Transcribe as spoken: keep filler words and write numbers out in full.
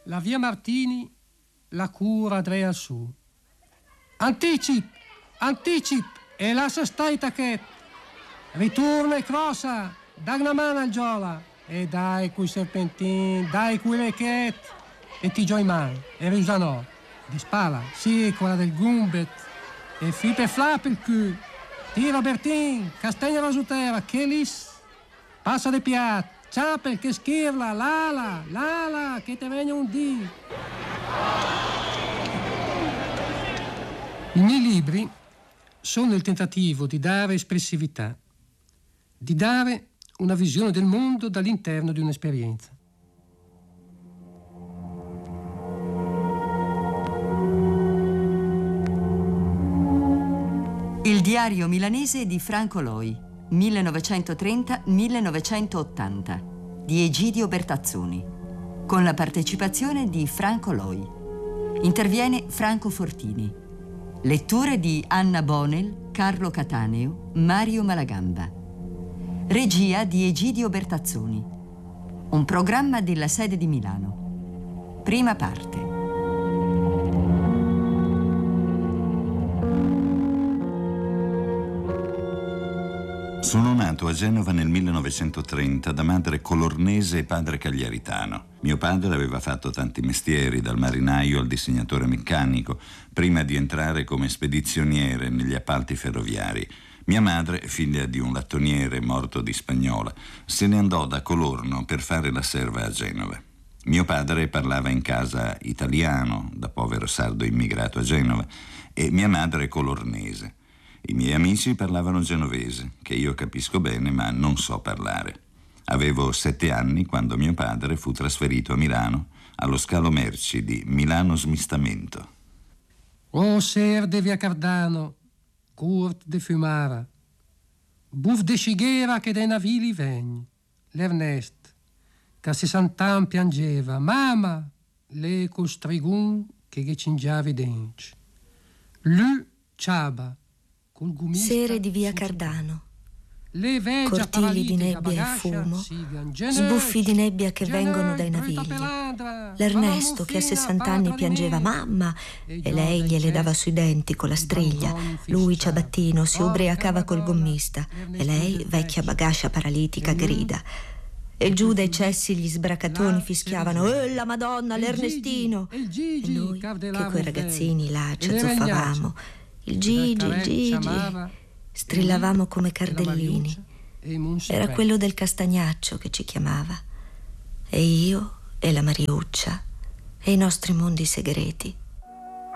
la via Martini, la cura Andrea su. Anticip, anticip, e lascia stai tachet. Ritorna e crossa, dai una mano al giola. E dai quei serpentin, dai quei lechet. E ti gioi man, e riusanò. Di spalla, sì, quella del gumbet. E fipe flap il cul. Tira Bertin, castagna rosutera, che lis. Passa de piat. Ciapel, che schirla, l'ala, l'ala, che te venga un dì. I miei libri sono il tentativo di dare espressività, di dare una visione del mondo dall'interno di un'esperienza. Il diario milanese di Franco Loi, millenovecentotrenta millenovecentottanta, di Egidio Bertazzoni, con la partecipazione di Franco Loi. Interviene Franco Fortini. Letture di Anna Bonel, Carlo Cataneo, Mario Malagamba. Regia di Egidio Bertazzoni. Un programma della sede di Milano. Prima parte. Sono nato a Genova nel millenovecentotrenta da madre colornese e padre cagliaritano. Mio padre aveva fatto tanti mestieri, dal marinaio al disegnatore meccanico, prima di entrare come spedizioniere negli appalti ferroviari. Mia madre, figlia di un lattoniere morto di spagnola, se ne andò da Colorno per fare la serva a Genova. Mio padre parlava in casa italiano, da povero sardo immigrato a Genova, e mia madre colornese. I miei amici parlavano genovese, che io capisco bene ma non so parlare. Avevo sette anni quando mio padre fu trasferito a Milano, allo scalo merci di Milano Smistamento. O ser de via Cardano, curt de fumara, buff de ciguera che dai navili vegni, l'Ernest, che a sessant'anni piangeva, mamma, le col strigun che che cingiava i denti. Lui, ciaba, sere di via Cardano, cortili di nebbia e fumo, sbuffi di nebbia che vengono dai navigli, l'Ernesto che a sessant'anni piangeva mamma e lei gliele dava sui denti con la striglia, lui ciabattino si ubriacava col gommista e lei vecchia bagascia paralitica grida. E giù dai cessi gli sbracatoni fischiavano «Eh, la Madonna, l'Ernestino!» E noi che coi ragazzini là ci azzuffavamo. Il Gigi, il Gigi, strillavamo come cardellini. Era quello del Castagnaccio che ci chiamava. E io, e la Mariuccia, e i nostri mondi segreti.